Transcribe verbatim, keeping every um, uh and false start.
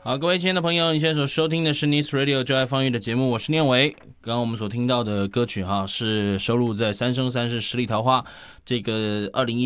好，各位亲爱的朋友，你现在所收听的是 Nice Radio 就爱放乐的节目，我是念维。刚刚我们所听到的歌曲哈，是收录在《三生三世十里桃花》这个二零一